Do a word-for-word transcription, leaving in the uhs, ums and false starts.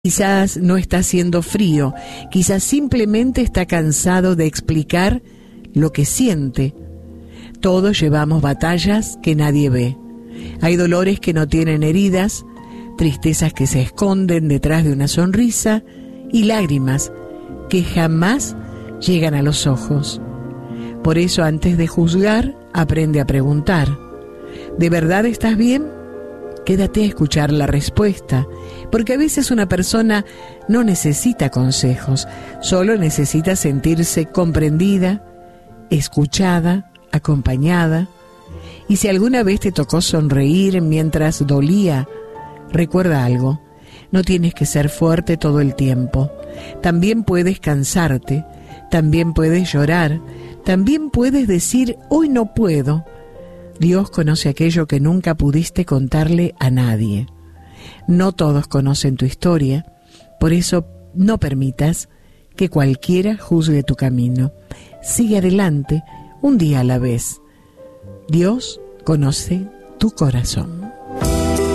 Quizás no está haciendo frío, quizás simplemente está cansado de explicar lo que siente. Todos llevamos batallas que nadie ve. Hay dolores que no tienen heridas, tristezas que se esconden detrás de una sonrisa y lágrimas que jamás llegan a los ojos. Por eso, antes de juzgar, aprende a preguntar: ¿de verdad estás bien? Quédate a escuchar la respuesta, porque a veces una persona no necesita consejos, solo necesita sentirse comprendida, escuchada, acompañada. Y si alguna vez te tocó sonreír mientras dolía, recuerda algo: no tienes que ser fuerte todo el tiempo. También puedes cansarte, también puedes llorar, también puedes decir: hoy no puedo. Dios conoce aquello que nunca pudiste contarle a nadie. No todos conocen tu historia, por eso no permitas que cualquiera juzgue tu camino. Sigue adelante, un día a la vez. Dios conoce tu corazón.